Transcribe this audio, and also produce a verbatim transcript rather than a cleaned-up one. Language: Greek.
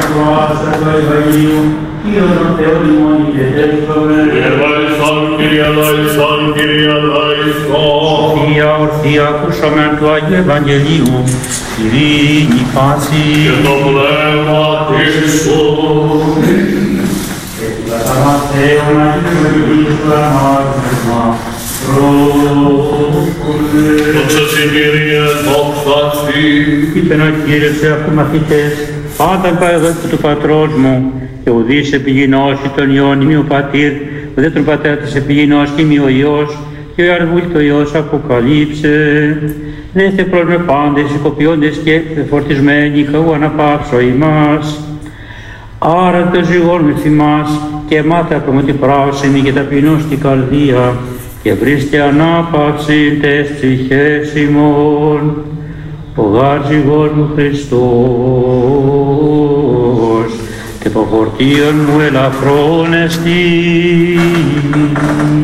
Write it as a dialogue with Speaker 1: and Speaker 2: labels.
Speaker 1: προάστα του Ευαγγελίου, Κύριος των Θεών ημών ηγετεύσομαι.
Speaker 2: Ελάησον, Κύριε, ελάησον, Κύριε, ελάησον.
Speaker 1: Θεία ορθία ακούσομεν του Αγίου Ευαγγελίου, ειρήνη πάση.
Speaker 2: Και το πνεύμα Χριστού.
Speaker 1: Και του καταμαθαίων Αγίου Ευαγγελίου του ανάγνωσμα, πρόσκουλε.
Speaker 2: Δόξα σοι, Κύριε, δόξα σοι.
Speaker 1: Είπεν ο Κύριος σε αυτού μαθητές, πάντα παραδόκου του πατρός μου, και ουδείς επιγεινώσει τον Υιόν ημί ο πατήρ, ουδέ τον πατέρα της επιγεινώσει ημί ο Υιός, και ο αργούλη το Υιός αποκαλύψε. Δέστε προς με πάντες, οικοποιώντες και φορτισμένοι, καού αναπαύσω ημάς. Άρα το ζυγόν με θυμάς, και μάθε από μου την πράσινη και ταπεινώ στην καρδία, και βρίσκε ανάπαυση τες ψυχές ημών. Ο γάρ ζυγός μου Χριστός, και το φορτίον μου ελαφρόν εστί.